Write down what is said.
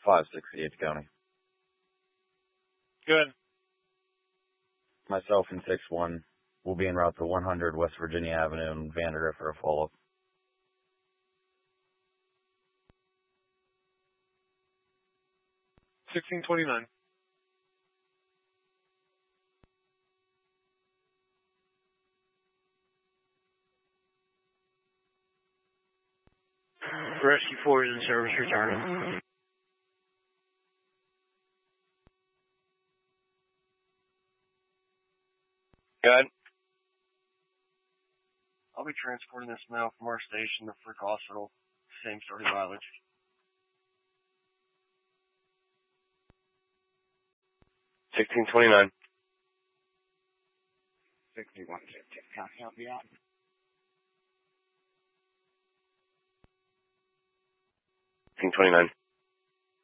568 County. Good. Myself and 6-1 will be en route to 100 West Virginia Avenue in Vandergrift for a follow-up. 1629. Rescue 4 is in service, returning. Good. I'll be transporting this male from our station to Frick Hospital. Same starting mileage. 1629. 61. Can I help you out? 1629.